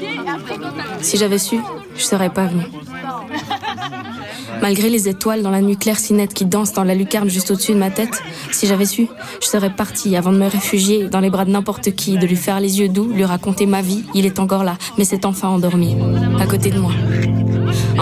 Si j'avais su, je serais pas venue. Malgré les étoiles dans la nuit claire si nette qui dansent dans la lucarne juste au-dessus de ma tête, si j'avais su, je serais partie avant de me réfugier dans les bras de n'importe qui, de lui faire les yeux doux, lui raconter ma vie. Il est encore là, mais s'est enfin endormi, à côté de moi.